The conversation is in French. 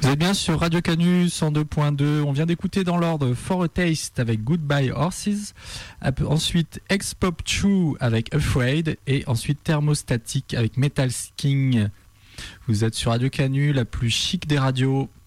êtes bien sur Radio Canu 102.2. On vient d'écouter dans l'ordre For a Taste avec Goodbye Horses. Ensuite Ex-Pop True avec Afraid. Et ensuite Thermostatic avec Metal King. Vous êtes sur Radio Canu, la plus chic des radios.